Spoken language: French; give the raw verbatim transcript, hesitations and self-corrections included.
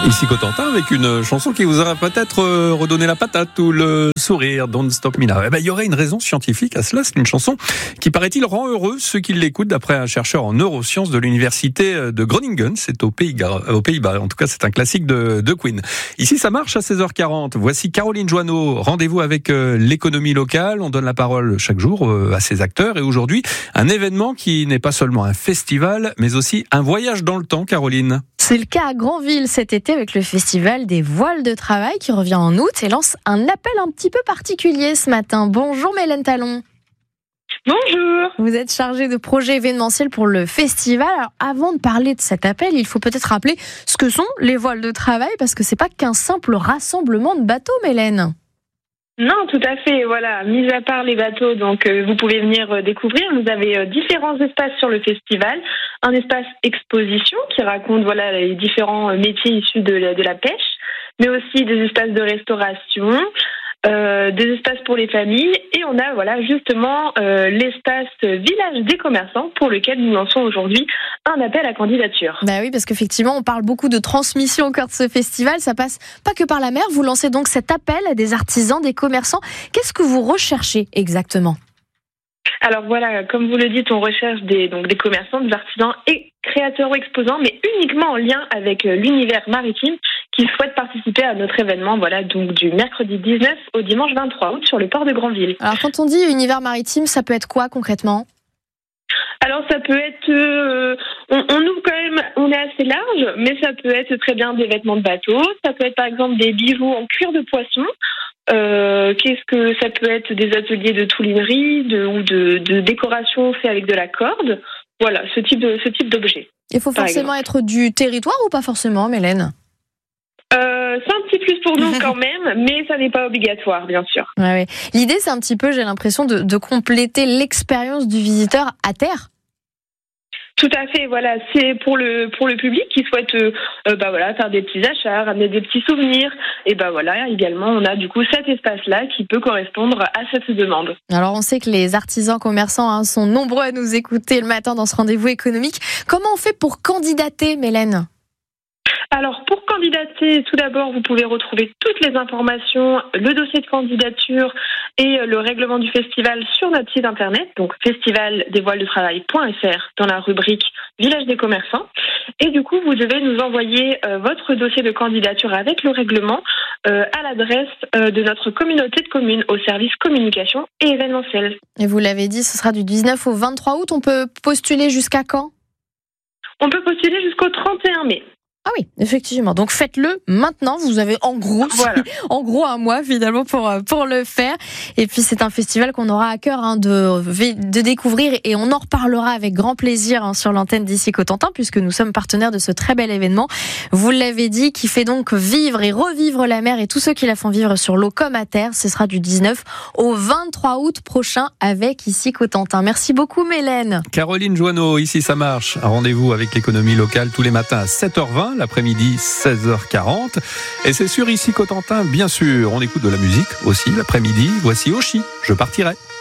Ici Cotentin avec une chanson qui vous aura peut-être redonné la patate ou le sourire, Don't Stop Me Now. Eh ben, il y aurait une raison scientifique à cela. C'est une chanson qui, paraît-il, rend heureux ceux qui l'écoutent, d'après un chercheur en neurosciences de l'université de Groningen. C'est aux Pays-Bas. Aux Pays-Bas. En tout cas, c'est un classique de, de Queen. Ici, ça marche à seize heures quarante. Voici Caroline Joanneau. Rendez-vous avec l'économie locale. On donne la parole chaque jour à ses acteurs. Et aujourd'hui, un événement qui n'est pas seulement un festival, mais aussi un voyage dans le temps, Caroline. C'est le cas à Granville cet été avec le festival des voiles de travail qui revient en août et lance un appel un petit peu particulier ce matin. Bonjour Mélène Talon. Bonjour. Vous êtes chargée de projet événementiel pour le festival. Alors, avant de parler de cet appel, il faut peut-être rappeler ce que sont les voiles de travail parce que c'est pas qu'un simple rassemblement de bateaux, Mélène. Non, tout à fait. Voilà, mis à part les bateaux, donc euh, vous pouvez venir euh, découvrir. Vous avez euh, différents espaces sur le festival. Un espace exposition qui raconte voilà les différents métiers issus de la, de la pêche, mais aussi des espaces de restauration, euh, des espaces pour les familles, et on a voilà justement euh, l'espace village des commerçants pour lequel nous lançons aujourd'hui un appel à candidature. Bah oui, parce qu'effectivement, on parle beaucoup de transmission au cœur de ce festival. Ça passe pas que par la mer. Vous lancez donc cet appel à des artisans, des commerçants. Qu'est-ce que vous recherchez exactement ? Alors voilà, comme vous le dites, on recherche des, donc des commerçants, des artisans et créateurs ou exposants, mais uniquement en lien avec l'univers maritime qui souhaitent participer à notre événement, voilà, donc du mercredi dix-neuf au dimanche vingt-trois août sur le port de Granville. Alors quand on dit univers maritime, ça peut être quoi concrètement ? Alors ça peut être, euh, on, on ouvre quand même, on est assez large, mais ça peut être très bien des vêtements de bateau, ça peut être par exemple des bijoux en cuir de poisson. Euh, qu'est-ce que ça peut être des ateliers de toulinerie de, ou de, de décoration fait avec de la corde. Voilà, ce type de ce type d'objet. Il faut forcément être du territoire ou pas forcément, Mélène ? Euh, c'est un petit plus pour nous quand même, mais ça n'est pas obligatoire, bien sûr. Ouais, ouais. L'idée, c'est un petit peu, j'ai l'impression, de, de compléter l'expérience du visiteur à terre. Tout à fait, voilà, c'est pour le pour le public qui souhaite euh, euh, bah voilà faire des petits achats, ramener des petits souvenirs, et bah voilà également on a du coup cet espace-là qui peut correspondre à cette demande. Alors on sait que les artisans commerçants hein, sont nombreux à nous écouter le matin dans ce rendez-vous économique. Comment on fait pour candidater, Mélène ? Alors, pour candidater, tout d'abord, vous pouvez retrouver toutes les informations, le dossier de candidature et le règlement du festival sur notre site internet, donc festival des voiles de travail point f r dans la rubrique Village des commerçants. Et du coup, vous devez nous envoyer euh, votre dossier de candidature avec le règlement euh, à l'adresse euh, de notre communauté de communes au service communication et événementiel. Et vous l'avez dit, ce sera du dix-neuf au vingt-trois août. On peut postuler jusqu'à quand ? On peut postuler jusqu'au trente et un mai. Ah oui, effectivement. Donc faites-le maintenant. Vous avez en gros, voilà. en gros un mois finalement pour pour le faire. Et puis c'est un festival qu'on aura à cœur hein, de de découvrir et on en reparlera avec grand plaisir hein, sur l'antenne d'Ici Cotentin puisque nous sommes partenaires de ce très bel événement. Vous l'avez dit, qui fait donc vivre et revivre la mer et tous ceux qui la font vivre sur l'eau comme à terre. Ce sera du dix-neuf au vingt-trois août prochain avec Ici Cotentin. Merci beaucoup Mélène. Caroline Joanneau, ici ça marche. Un rendez-vous avec l'économie locale tous les matins à sept heures vingt. L'après-midi, seize heures quarante. Et c'est sur Ici Cotentin, bien sûr. On écoute de la musique aussi l'après-midi. Voici Oshi, je partirai.